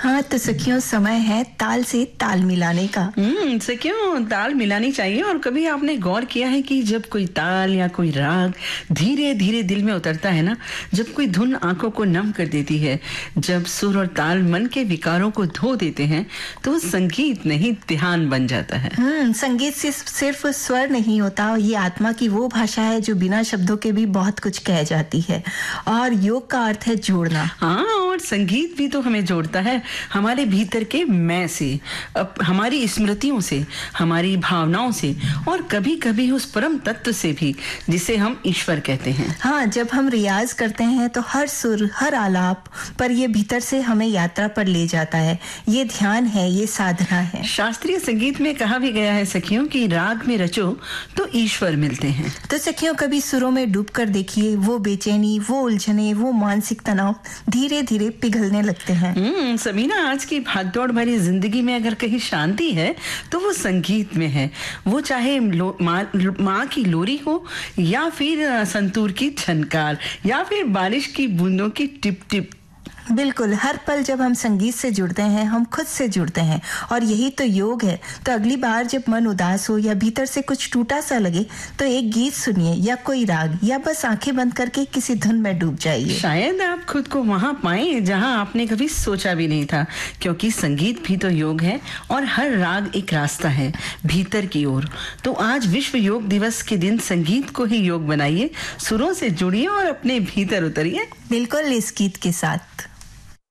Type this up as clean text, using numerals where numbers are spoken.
हाँ तो सखियों, समय है ताल से ताल मिलाने का। सखियों, ताल मिलानी चाहिए। और कभी आपने गौर किया है कि जब कोई ताल या कोई राग धीरे धीरे दिल में उतरता है ना, जब कोई धुन आंखों को नम कर देती है, जब सुर और ताल मन के विकारों को धो देते हैं, तो संगीत नहीं ध्यान बन जाता है। संगीत सिर्फ स्वर नहीं होता, ये आत्मा की वो भाषा है जो बिना शब्दों के भी बहुत कुछ कह जाती है। और योग का अर्थ है जोड़ना। हाँ, और संगीत भी तो हमें जोड़ता है हमारे भीतर के मैं से, हमारी स्मृतियों से, हमारी भावनाओं से, और कभी कभी उस परम तत्व से भी जिसे हम ईश्वर कहते हैं। हाँ, जब हम रियाज करते हैं तो हर सुर, हर आलाप पर ये भीतर से हमें यात्रा पर ले जाता है। ये ध्यान है, ये साधना है। शास्त्रीय संगीत में कहा भी गया है सखियों कि राग में रचो तो ईश्वर मिलते हैं। तो सखियों, कभी सुरों में डूब कर देखिए, वो बेचैनी, वो उलझने, वो मानसिक तनाव धीरे धीरे पिघलने लगते हैं। सबीना, आज की भागदौड़ भरी जिंदगी में अगर कहीं शांति है तो वो संगीत में है। वो चाहे माँ की लोरी हो, या फिर संतूर की झनकार, या फिर बारिश की बूंदों की टिप टिप। बिल्कुल, हर पल जब हम संगीत से जुड़ते हैं, हम खुद से जुड़ते हैं, और यही तो योग है। तो अगली बार जब मन उदास हो या भीतर से कुछ टूटा सा लगे, तो एक गीत सुनिए या कोई राग, या बस आंखें बंद करके किसी धुन में डूब जाइए। शायद आप खुद को वहां पाएं जहां आपने कभी सोचा भी नहीं था, क्योंकि संगीत भी तो योग है और हर राग एक रास्ता है भीतर की ओर। तो आज विश्व योग दिवस के दिन संगीत को ही योग बनाइए, सुरों से जुड़िए और अपने भीतर उतरिए। बिल्कुल, इस गीत के साथ।